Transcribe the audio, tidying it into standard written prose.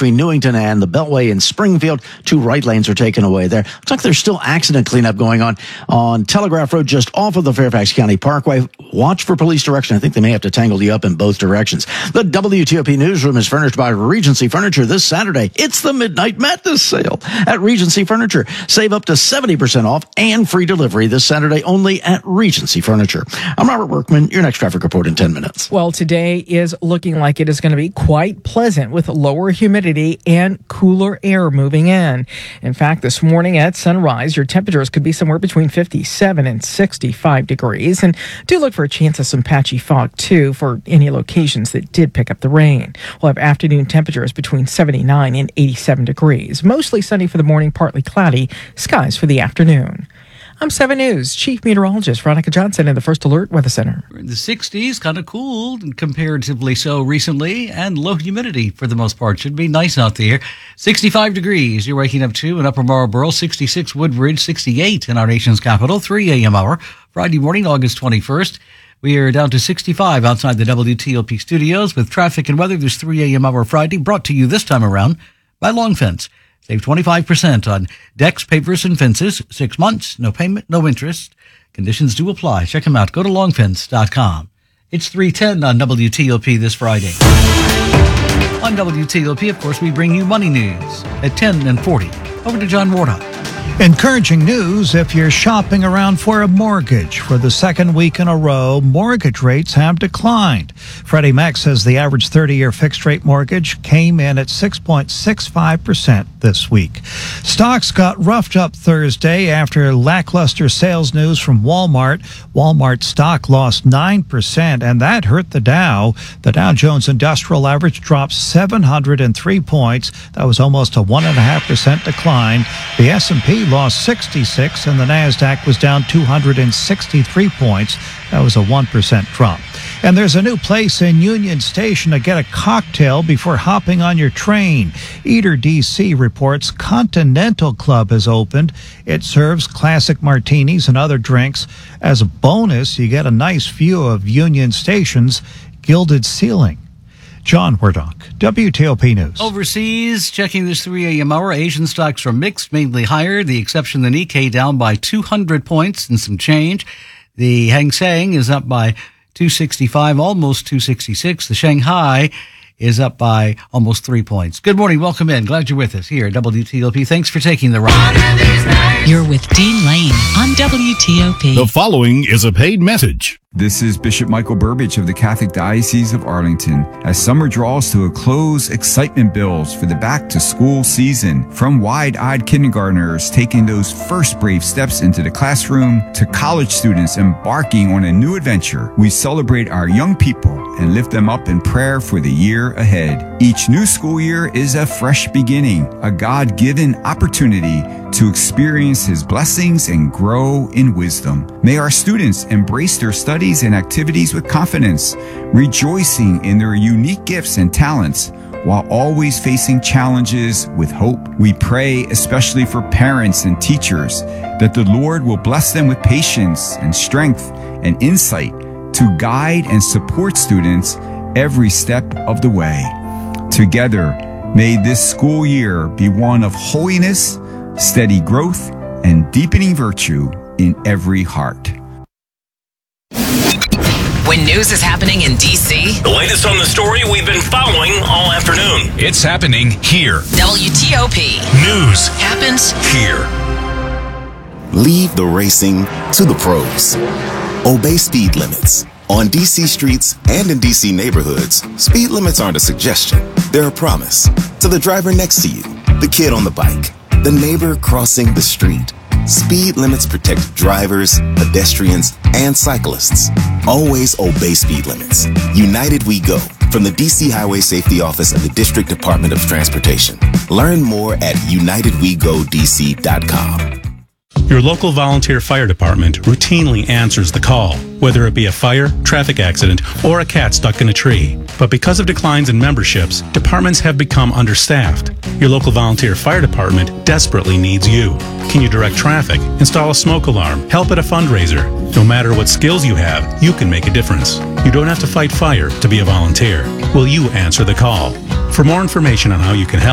between Newington and the Beltway in Springfield. 2 right lanes are taken away there. Looks like there's still accident cleanup going on Telegraph Road just off of the Fairfax County Parkway. Watch for police direction. I think they may have to tangle you up in both directions. The WTOP Newsroom is furnished by Regency Furniture this Saturday. It's the Midnight Madness sale at Regency Furniture. Save up to 70% off and free delivery this Saturday only at Regency Furniture. I'm Robert Workman. Your next traffic report in 10 minutes. Well, today is looking like it is going to be quite pleasant with lower humidity and cooler air moving in. In fact, this morning at sunrise, your temperatures could be somewhere between 57 and 65 degrees. And do look for a chance of some patchy fog, too, for any locations that did pick up the rain. We'll have afternoon temperatures between 79 and 87 degrees. Mostly sunny for the morning, partly cloudy. Skies for the afternoon. I'm 7 News Chief Meteorologist Veronica Johnson in the First Alert Weather Center. We're in the 60s, kind of cool, and comparatively so recently, and low humidity for the most part. Should be nice out there. 65 degrees you're waking up to in Upper Marlboro, 66 Woodbridge, 68 in our nation's capital, 3 a.m. hour, Friday morning, August 21st. We are down to 65 outside the WTOP studios with traffic and weather. This 3 a.m. hour Friday brought to you this time around by Long Fence. Save 25% on decks, pavers, and fences. 6 months, no payment, no interest. Conditions do apply. Check them out. Go to longfence.com. It's 3:10 on WTOP this Friday. On WTOP, of course, we bring you money news at 10 and 40. Over to John Wardock. Encouraging news if you're shopping around for a mortgage. For the second week in a row, mortgage rates have declined. Freddie Mac says the average 30-year fixed-rate mortgage came in at 6.65% this week. Stocks got roughed up Thursday after lackluster sales news from Walmart. Walmart stock lost 9%, and that hurt the Dow. The Dow Jones Industrial Average dropped 703 points. That was almost a 1.5% decline. The S&P lost 66, and the NASDAQ was down 263 points. That was a 1% drop. And there's a new place in Union Station to get a cocktail before hopping on your train. Eater DC reports Continental Club has opened. It serves classic martinis and other drinks. As a bonus, you get a nice view of Union Station's gilded ceiling. John Wardock, WTOP News. Overseas, checking this 3 a.m. hour, Asian stocks are mixed, mainly higher. The exception, the Nikkei, down by 200 points and some change. The Hang Seng is up by 265, almost 266. The Shanghai is up by almost 3 points. Good morning. Welcome in. Glad you're with us here at WTOP. Thanks for taking the ride. You're with Dean Lane on WTOP. The following is a paid message. This is Bishop Michael Burbidge of the Catholic Diocese of Arlington. As summer draws to a close, excitement builds for the back-to-school season. From wide-eyed kindergartners taking those first brave steps into the classroom to college students embarking on a new adventure, we celebrate our young people and lift them up in prayer for the year ahead. Each new school year is a fresh beginning, a God-given opportunity to experience His blessings and grow in wisdom. May our students embrace their studies and activities with confidence, rejoicing in their unique gifts and talents, while always facing challenges with hope. We pray especially for parents and teachers that the Lord will bless them with patience and strength and insight to guide and support students every step of the way. Together, may this school year be one of holiness, steady growth, and deepening virtue in every heart. When news is happening in D.C., The latest on the story we've been following all afternoon. It's happening here. WTOP News happens here. Leave the racing to the pros. Obey speed limits. On DC streets and in DC neighborhoods, speed limits aren't a suggestion. They're a promise. To the driver next to you, the kid on the bike, the neighbor crossing the street. Speed limits protect drivers, pedestrians, and cyclists. Always obey speed limits. United We Go, from the DC Highway Safety Office of the District Department of Transportation. Learn more at unitedwegodc.com. Your local volunteer fire department routinely answers the call, whether it be a fire, traffic accident, or a cat stuck in a tree. But because of declines in memberships, departments have become understaffed. Your local volunteer fire department desperately needs you. Can you direct traffic, install a smoke alarm, help at a fundraiser? No matter what skills you have, you can make a difference. You don't have to fight fire to be a volunteer. Will you answer the call? For more information on how you can help,